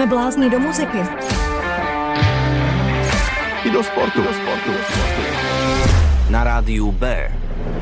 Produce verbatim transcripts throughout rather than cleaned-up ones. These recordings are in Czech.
Jsme blázni do muziky. I do sportu. Do sportu. Na rádiu B.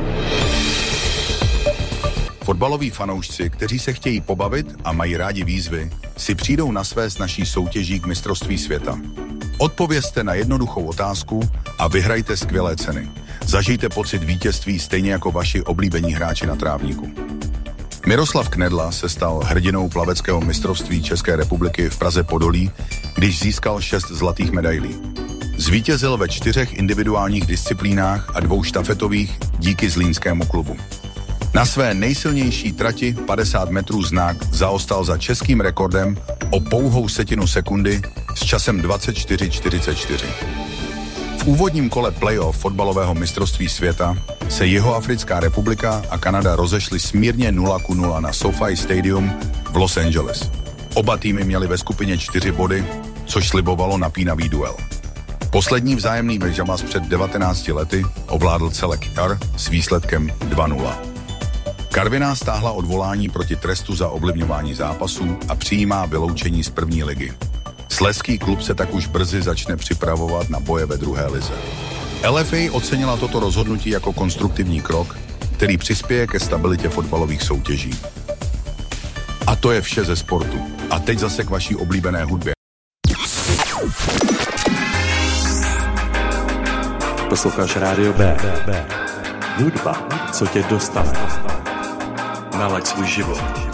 Fotbaloví fanoušci, kteří se chtějí pobavit a mají rádi výzvy, si přijdou na své s naší soutěží k mistrovství světa. Odpovězte na jednoduchou otázku a vyhrajte skvělé ceny. Zažijte pocit vítězství stejně jako vaši oblíbení hráči na trávníku. Miroslav Knedla se stal hrdinou plaveckého mistrovství České republiky v Praze Podolí, když získal šest zlatých medailí. Zvítězil ve čtyřech individuálních disciplínách a dvou štafetových díky zlínskému klubu. Na své nejsilnější trati padesát metrů znak zaostal za českým rekordem o pouhou setinu sekundy s časem dvacet čtyři čtyřicet čtyři. V úvodním kole playoff fotbalového mistrovství světa se Jihoafrická republika a Kanada rozešly smírně nula ku nula na SoFi Stadium v Los Angeles. Oba týmy měly ve skupině čtyři body, což slibovalo napínavý duel. Poslední vzájemný mežamas před devatenácti lety ovládl celek jar s výsledkem dva nula. Karviná stáhla odvolání proti trestu za ovlivňování zápasů a přijímá vyloučení z první ligy. Slezský klub se tak už brzy začne připravovat na boje ve druhé lize. L F A ocenila toto rozhodnutí jako konstruktivní krok, který přispěje ke stabilitě fotbalových soutěží. A to je vše ze sportu. A teď zase k vaší oblíbené hudbě. Posloucháš Rádio B. Hudba, co tě dostane. Nalaď svůj život.